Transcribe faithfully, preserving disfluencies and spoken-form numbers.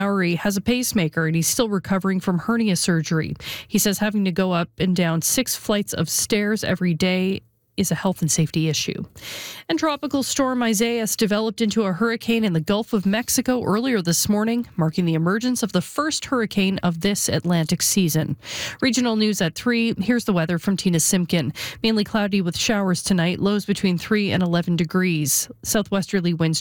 Lowry has a pacemaker and he's still recovering from hernia surgery. He says having to go up and down six flights of stairs every day is a health and safety issue. And tropical storm Isaias developed into a hurricane in the Gulf of Mexico earlier this morning, marking the emergence of the first hurricane of this Atlantic season. Regional news at three. Here's the weather from Tina Simpkin. Mainly cloudy with showers tonight, lows between three and eleven degrees. Southwesterly winds